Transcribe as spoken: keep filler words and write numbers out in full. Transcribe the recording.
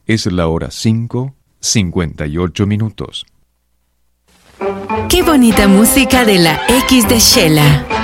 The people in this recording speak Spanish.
Es la hora cinco, cincuenta y ocho minutos. Qué bonita música de la X de Shela.